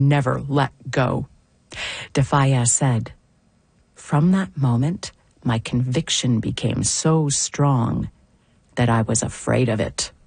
never let go. Defaya said, "From that moment, my conviction became so strong that I was afraid of it."